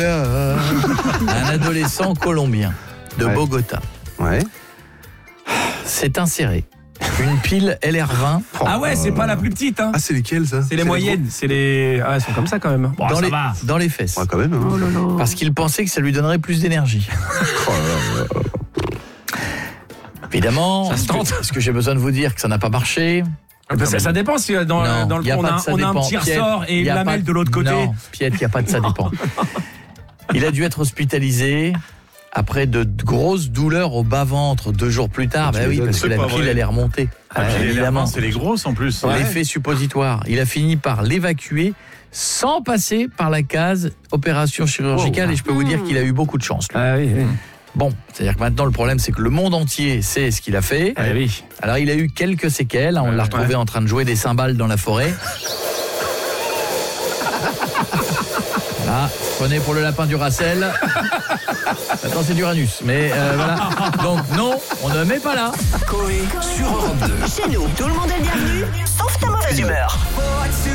Un adolescent colombien de Bogota s'est inséré une pile LR20. Ah ouais, c'est pas la plus petite, hein. Ah, c'est lesquelles, ça? C'est les moyennes, c'est les... Ah, elles sont comme ça, quand même. Bon, dans les fesses. Ouais, quand même. Hein. Oh là là. Parce qu'il pensait que ça lui donnerait plus d'énergie. Évidemment, Ça se tente. est-ce que j'ai besoin de vous dire que ça n'a pas marché? Ça dépend si dans le y a fond, pas de ça on a un dépend. petit Piet, ressort et y une a lamelle pas- de l'autre côté. Non, Piet, il n'y a pas de ça dépend. Il a dû être hospitalisé après de grosses douleurs au bas-ventre 2 jours plus tard. Bah oui, parce que C'est la pas pile, vrai. elle est remontée. Évidemment. C'est les grosses en plus. L'effet suppositoire. Il a fini par l'évacuer sans passer par la case opération chirurgicale et je peux vous dire qu'il a eu beaucoup de chance. Lui. Ah oui, oui. Bon, c'est-à-dire que maintenant le problème c'est que le monde entier sait ce qu'il a fait. Ah oui. Alors il a eu quelques séquelles, on l'a retrouvé en train de jouer des cymbales dans la forêt. Là, prenez pour le lapin du Racel. Attends, c'est d'Uranus, mais voilà. Donc non, on ne met pas là. Coé sur Europe 2. Chez nous, tout le monde est bienvenu, sauf ta mauvaise humeur.